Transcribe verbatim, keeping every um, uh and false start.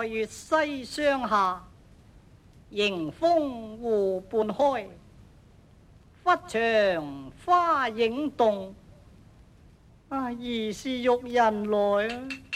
在月西廂下，迎風湖畔開。忽長花影動，啊，疑是玉人來啊！